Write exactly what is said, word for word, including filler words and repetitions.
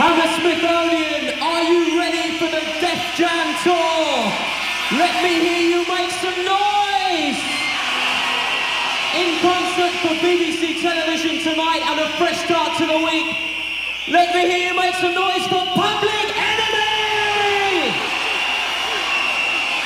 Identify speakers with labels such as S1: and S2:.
S1: Hammersmithonian, are you ready for the Def Jam Tour? Let me hear you make some noise! In concert for B B C television tonight and a fresh start to the week, let me hear you make some noise for Public Enemy!